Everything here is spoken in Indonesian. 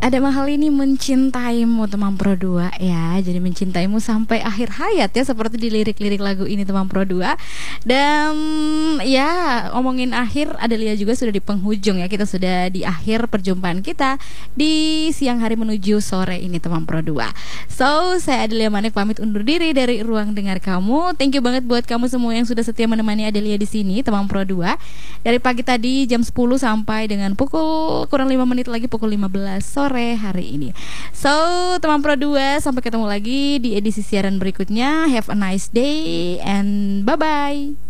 Ada mahal ini mencintaimu teman Pro 2 ya. Jadi mencintaimu sampai akhir hayat ya, seperti di lirik-lirik lagu ini teman Pro 2. Dan ya, ngomongin akhir, Adelia juga sudah di penghujung ya. Kita sudah di akhir perjumpaan kita di siang hari menuju sore ini teman Pro 2. So, saya Adelia Manik pamit undur diri dari ruang dengar kamu. Thank you banget buat kamu semua yang sudah setia menemani Adelia di sini teman Pro 2. Dari pagi tadi jam 10 sampai dengan pukul kurang 5 menit lagi pukul 15 sore hari ini. So, teman Pro 2, sampai ketemu lagi di edisi siaran berikutnya. Have a nice day and bye-bye.